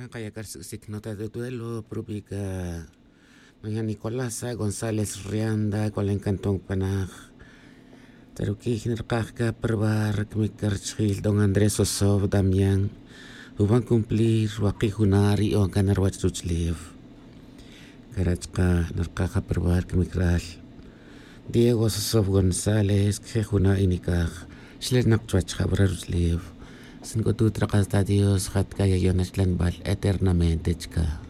kaya nota de duelo propica doña Nicolasa González Rianda con la encantón panaj. Pero que generalmente probar que me carchil don Andrés Osov Damián van cumplir wakijunari o ganar wachuchliv. Karachka narcaja probar que me kral. Diego Osov González que juna inikaj. Shles nakchuach habrarusliv. Sin que tú tracas a Dios, hat kaya yonas bal eternamente chka.